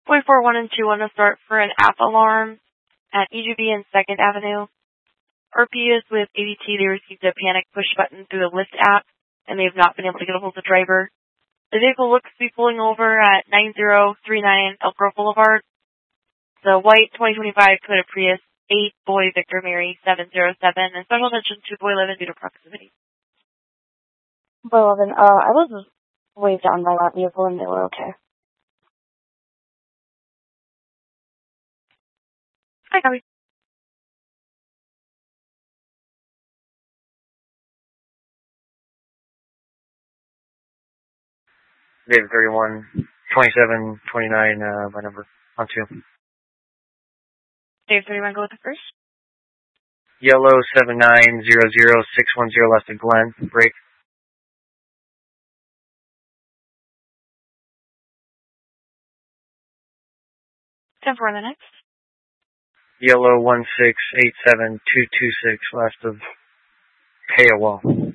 Boy 41 and 2 want to start for an app alarm at EGB and 2nd Avenue. RP is with ADT. They received a panic push button through the Lyft app, and they have not been able to get a hold of the driver. The vehicle looks to be pulling over at 9039 Elk Grove Boulevard. The white 2025 Toyota Prius 8 Boy Victor Mary 707, and special attention to Boy 11 due to proximity. Boy 11, I was waved down by that vehicle and they were okay. Hi, copy. David 31, 27, 29, my number, on 2. Dave 31, go with the first. Yellow 7900610 left of Glen, break. Ten for the next. Yellow 1687226 left of Payawall.